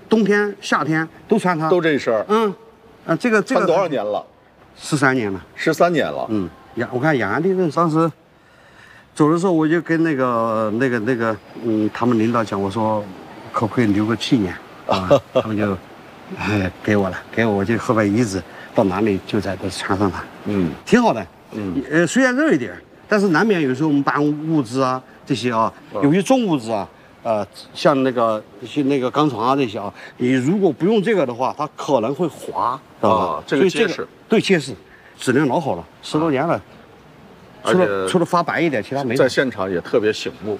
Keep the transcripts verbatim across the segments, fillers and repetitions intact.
冬天、夏天都穿它。 都这身儿。 嗯，啊，这个这个穿多少年了？ 十三年了。 十三年了。 嗯，雅，我看雅安地震当时走的时候，我就跟那个那个那个嗯，他们领导讲，我说可不可以留个纪念啊？他们就哎给我了，给我我就后边一直到哪里就在这穿上它。嗯，挺好的。嗯，呃，虽然热一点，但是难免有时候我们搬物资啊这些啊，有些重物质啊。呃，像那个一些那个钢床啊这些啊，你如果不用这个的话，它可能会滑，知道吧？ 哦，这个结实， 对，结实，质量老好了，十多年了，除了除了发白一点，其他没。 在现场也特别醒目。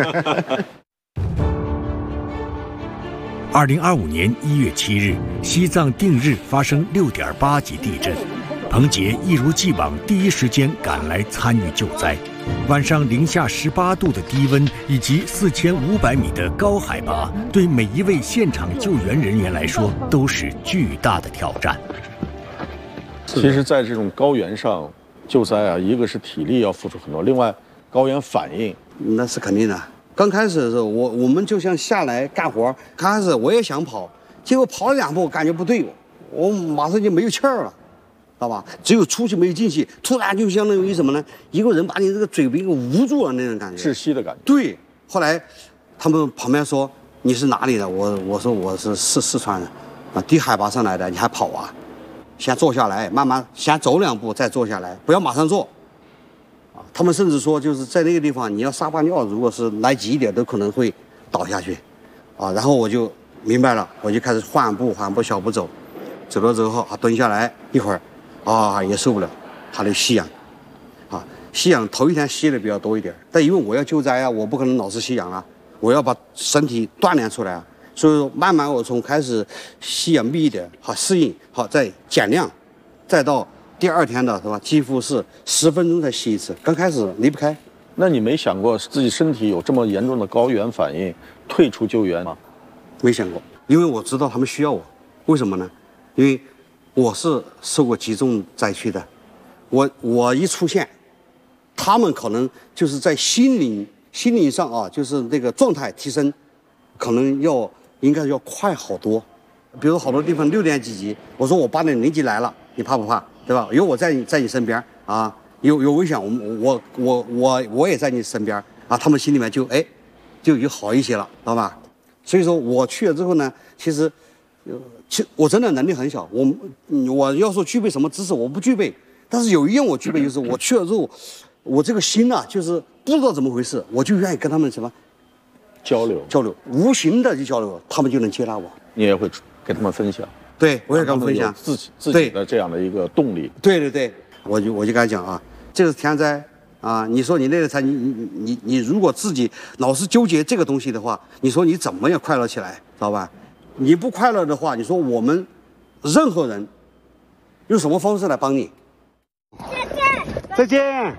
二零二五年一月七日，西藏定日发生六点八级地震，彭杰一如既往第一时间赶来参与救灾。晚上零下十八度的低温以及四千五百米的高海拔，对每一位现场救援人员来说都是巨大的挑战。 其实，在这种高原上救灾啊，一个是体力要付出很多，另外高原反应那是肯定的。刚开始的时候，我我们就像下来干活，刚开始我也想跑，结果跑了两步，感觉不对，我马上就没有气儿了。知道吧？只有出去没有进去，突然就相当于什么呢？一个人把你这个嘴给捂住了那种感觉， 窒息的感觉。 对。后来他们旁边说你是哪里的？我我说我是四四川的，啊，低海拔上来的，你还跑啊？先坐下来，慢慢先走两步，再坐下来，不要马上坐。啊，他们甚至说就是在那个地方，你要撒泡尿，如果是来急一点，都可能会倒下去。啊，然后我就明白了，我就开始缓步缓步小步走，走了之后啊，蹲下来一会儿。啊，也受不了，他的吸氧，啊，吸氧头一天吸的比较多一点，但因为我要救灾啊，我不可能老是吸氧啊，我要把身体锻炼出来啊，所以说慢慢我从开始吸氧密一点，好适应，好再减量，再到第二天的是吧，几乎是十分钟才吸一次，刚开始离不开。 那你没想过自己身体有这么严重的高原反应，退出救援吗？ 没想过，因为我知道他们需要我，为什么呢？因为我是受过集中灾区的，我我一出现，他们可能就是在心灵心灵上啊，就是那个状态提升，可能要应该要快好多。比如好多地方六点几级，我说我八点零级来了，你怕不怕？对吧？有我在你在你身边啊，有有危险，我我我我我也在你身边啊，他们心里面就哎就就好一些了，知道吧？所以说我去了之后呢，其实。其我真的能力很小，我我要说具备什么知识，我不具备。但是有一样我具备，就是我去了之后，我这个心啊，就是不知道怎么回事，我就愿意跟他们什么交流交流，无形的就交流，他们就能接纳我。 你也会跟他们分享？ 对，我也跟他们分享自己自己的这样的一个动力。 对对对，我就我就跟他讲啊，这是天灾啊，你说你那个灾，你你你你如果自己老是纠结这个东西的话，你说你怎么也快乐起来，知道吧？你不快乐的话，你说我们任何人用什么方式来帮你？再见，再见。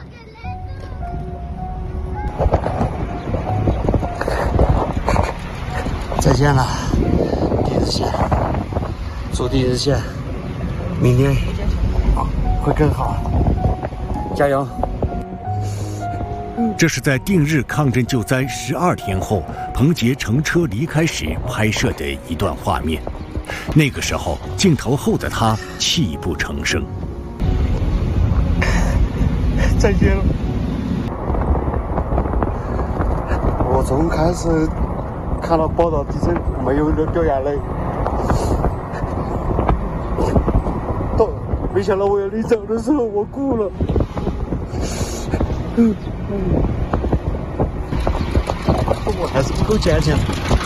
再见了，地日线，祝地日线明天啊会更好，加油。 这是在定日抗震救灾十二天后，彭杰乘车离开时拍摄的一段画面。那个时候，镜头后的他泣不成声。 再见了。我从开始看到报道地震，没有人掉眼泪。到没想到我要临走的时候，我哭了。嗯嗯，我还是不够坚强。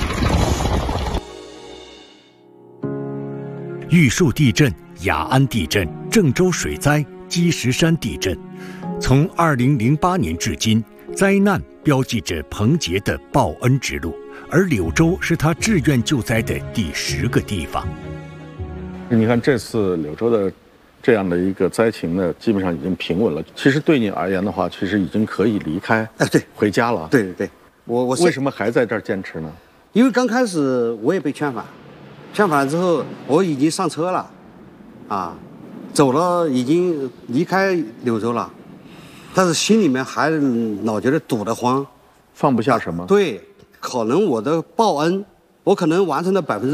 玉树地震、雅安地震、郑州水灾、积石山地震，从二零零八年至今，灾难标记着彭杰的报恩之路，而柳州是他志愿救灾的第十个地方。 你看这次柳州的这样的一个灾情呢，基本上已经平稳了。其实对你而言的话，其实已经可以离开， 哎，对， 回家了。 对对对，我我为什么还在这儿坚持呢？ 因为刚开始我也被劝返，劝返了之后，我已经上车了，啊，走了，已经离开柳州了，但是心里面还老觉得堵得慌， 放不下什么？ 对，可能我的报恩，我可能完成了百分之。